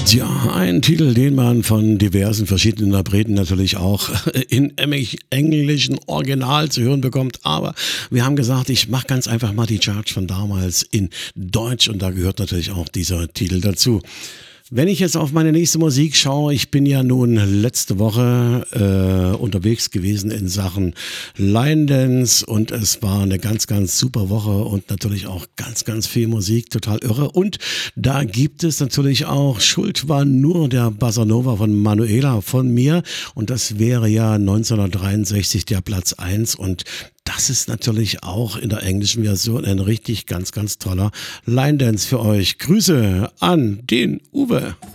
Ja, ein Titel, den man von diversen verschiedenen Interpreten natürlich auch in englischen Original zu hören bekommt. Aber wir haben gesagt, ich mache ganz einfach mal die Charts von damals in Deutsch und da gehört natürlich auch dieser Titel dazu. Wenn ich jetzt auf meine nächste Musik schaue, ich bin ja nun letzte Woche unterwegs gewesen in Sachen Line Dance und es war eine ganz, ganz super Woche und natürlich auch ganz, ganz viel Musik, total irre. Und da gibt es natürlich auch, Schuld war nur der Bossa Nova von Manuela von mir und das wäre ja 1963 der Platz 1 und das ist natürlich auch in der englischen Version ein richtig ganz, ganz toller Line Dance für euch. Grüße an den Uwe.